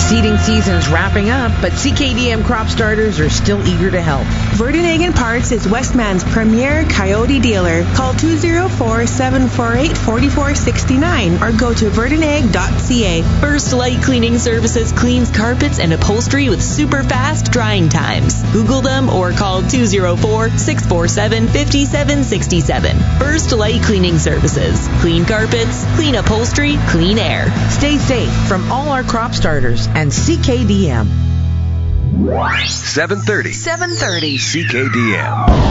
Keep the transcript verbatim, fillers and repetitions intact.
Seeding season's wrapping up, but C K D M crop starters are still eager to help. Verdenagen Parts is Westman's premier Coyote dealer. Call two oh four, seven four eight, four four six nine or go to verdenag dot c a. First Light Cleaning Services cleans carpets and upholstery with super fast drying times. Google them or call two oh four, six four seven, five seven six seven. First Light Cleaning Services. Clean carpets, clean upholstery, clean air. Stay safe from all our crop starters and C K D M. seven thirty. seven thirty. C K D M.